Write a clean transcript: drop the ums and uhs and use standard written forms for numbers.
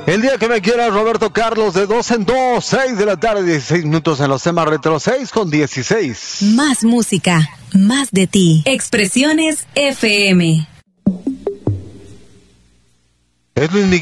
El día que me quiera, Roberto Carlos, de 2 en 2, 6 de la tarde, 16 minutos en los temas retro, 6:16. Más música, más de ti. Expresiones FM. Es Luis Miguel.